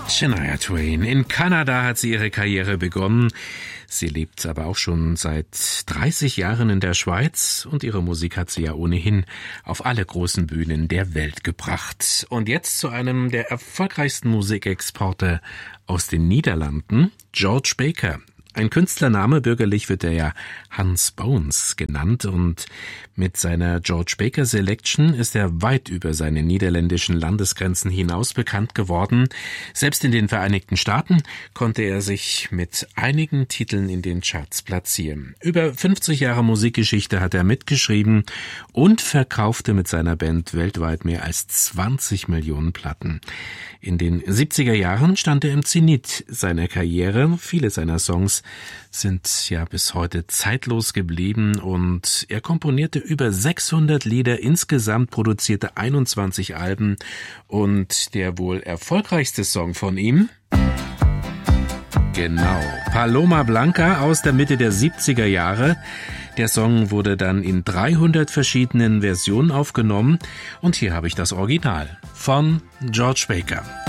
Shania Twain. In Kanada hat sie ihre Karriere begonnen. Sie lebt aber auch schon seit 30 Jahren in der Schweiz und ihre Musik hat sie ja ohnehin auf alle großen Bühnen der Welt gebracht. Und jetzt zu einem der erfolgreichsten Musikexporte aus den Niederlanden, George Baker. Ein Künstlername, bürgerlich wird er ja Hans Bones genannt und mit seiner George Baker Selection ist er weit über seine niederländischen Landesgrenzen hinaus bekannt geworden. Selbst in den Vereinigten Staaten konnte er sich mit einigen Titeln in den Charts platzieren. Über 50 Jahre Musikgeschichte hat er mitgeschrieben und verkaufte mit seiner Band weltweit mehr als 20 Millionen Platten. In den 70er Jahren stand er im Zenit seiner Karriere. Viele seiner Songs sind ja bis heute zeitlos geblieben und er komponierte über 600 Lieder, insgesamt produzierte 21 Alben und der wohl erfolgreichste Song von ihm? Genau, Paloma Blanca aus der Mitte der 70er Jahre. Der Song wurde dann in 300 verschiedenen Versionen aufgenommen und hier habe ich das Original von George Baker.